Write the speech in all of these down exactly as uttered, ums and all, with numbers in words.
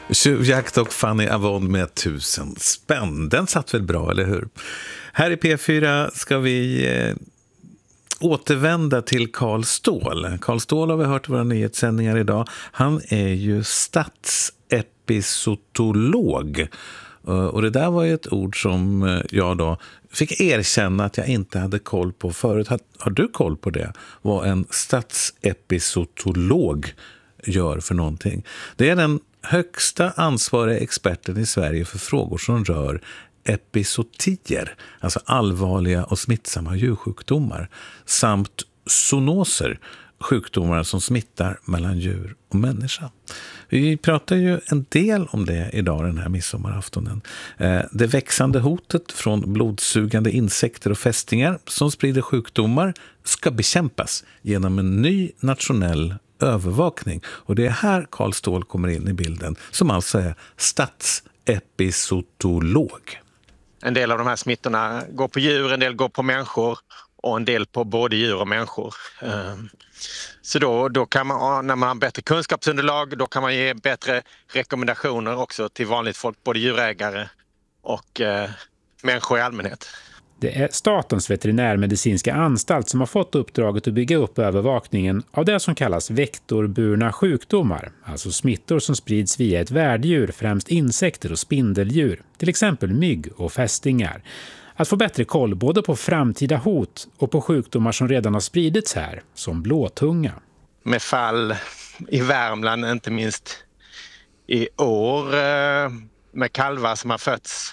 Tjuvjakt och Fanny Avon med tusen spänn. Den satt väl bra, eller hur? Här i P fyra ska vi eh, återvända till Carl Ståhl. Carl Ståhl har vi hört i våra nyhetssändningar idag. Han är ju statsepisotolog. Och det där var ju ett ord som jag då fick erkänna att jag inte hade koll på förut. Har, har du koll på det? Vad en statsepisotolog gör för någonting? Det är den högsta ansvariga experten i Sverige för frågor som rör epizotier, alltså allvarliga och smittsamma djursjukdomar, samt zoonoser, sjukdomar som smittar mellan djur och människa. Vi pratar ju en del om det idag den här midsommaraftonen. Det växande hotet från blodsugande insekter och fästingar som sprider sjukdomar ska bekämpas genom en ny nationell övervakning. Och det är här Carl Ståhl kommer in i bilden, som alltså är statsepisotolog. En del av de här smittorna går på djur, en del går på människor och en del på både djur och människor. Så då, då kan man, när man har bättre kunskapsunderlag, då kan man ge bättre rekommendationer också till vanligt folk, både djurägare och eh, människor i allmänhet. Det är Statens veterinärmedicinska anstalt som har fått uppdraget att bygga upp övervakningen av det som kallas vektorburna sjukdomar, alltså smittor som sprids via ett värddjur, främst insekter och spindeldjur, till exempel mygg och fästingar. Att få bättre koll både på framtida hot och på sjukdomar som redan har spridits här, som blåtunga. Med fall i Värmland, inte minst i år, med kalvar som har fötts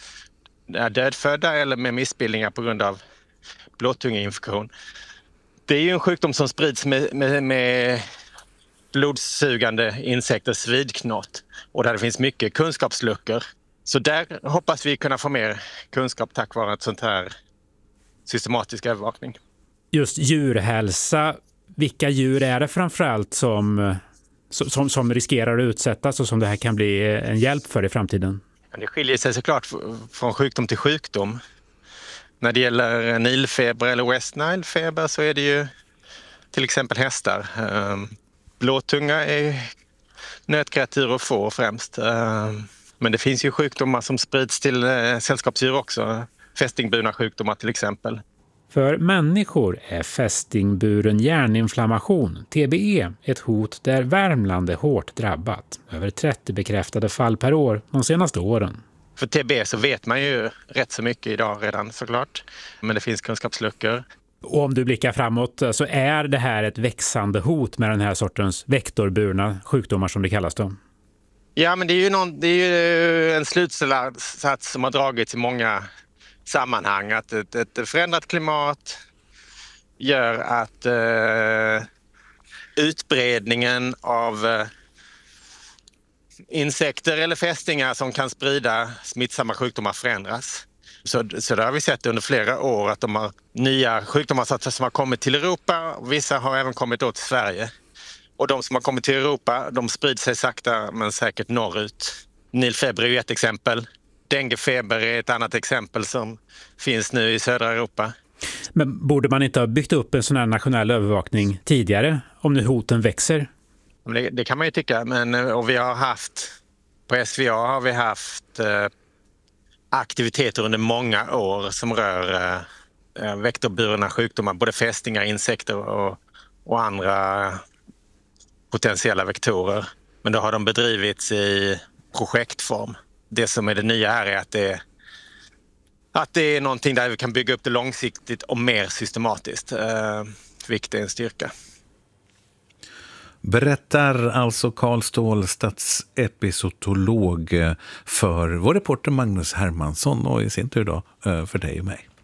dödfödda eller med missbildningar på grund av blåtungeinfektion. Det är ju en sjukdom som sprids med, med, med blodsugande insekter, svidknott, och där det finns mycket kunskapsluckor. Så där hoppas vi kunna få mer kunskap tack vare ett sånt här systematisk övervakning. Just djurhälsa, vilka djur är det framförallt som, som, som riskerar att utsättas och som det här kan bli en hjälp för i framtiden? Det skiljer sig såklart från sjukdom till sjukdom. När det gäller nilfeber eller West Nile-feber så är det ju till exempel hästar. Blåtunga är nötkreatur och får främst. Men det finns ju sjukdomar som sprids till sällskapsdjur också. Fästingburna sjukdomar till exempel. För människor är fästingburen hjärninflammation, T B E, ett hot där Värmland är hårt drabbat. Över trettio bekräftade fall per år de senaste åren. För T B E så vet man ju rätt så mycket idag redan såklart. Men det finns kunskapsluckor. Och om du blickar framåt så är det här ett växande hot med den här sortens vektorburna sjukdomar som det kallas då? Ja, men det är ju, någon, det är ju en slutsats som har dragits i många sammanhang. Att ett, ett förändrat klimat gör att eh, utbredningen av eh, insekter eller fästingar som kan sprida smittsamma sjukdomar förändras. Så, så där har vi sett under flera år att de har nya sjukdomar som har kommit till Europa. Vissa har även kommit åt till Sverige. Och de som har kommit till Europa, de sprider sig sakta men säkert norrut. Nilfeber är ju ett exempel. Denguefeber är ett annat exempel som finns nu i södra Europa. Men borde man inte ha byggt upp en sån här nationell övervakning tidigare om nu hoten växer? Det, det kan man ju tycka, men och vi har haft, på S V A har vi haft eh, aktiviteter under många år som rör eh, vektorburna sjukdomar, både fästingar, insekter och, och andra potentiella vektorer. Men då har de bedrivits i projektform. Det som är det nya här är att det, att det är någonting där vi kan bygga upp det långsiktigt och mer systematiskt. Eh, vilket är en styrka. Berättar alltså Carl Ståhl, statsepisotolog, för vår reporter Magnus Hermansson och i sin tur då för dig och mig.